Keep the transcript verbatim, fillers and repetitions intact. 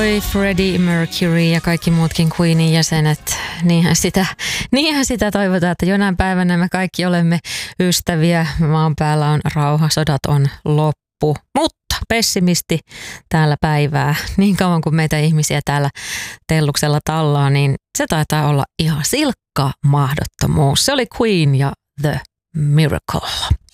Boy, Freddie Mercury ja kaikki muutkin Queenin jäsenet. Niinhän sitä, niinhän sitä toivotaan, että jonain päivänä me kaikki olemme ystäviä. Maan päällä on rauha, sodat on loppu. Mutta pessimisti täällä päivää. Niin kauan kuin meitä ihmisiä täällä telluksella tallaa, niin se taitaa olla ihan silkka mahdottomuus. Se oli Queen ja The Miracle.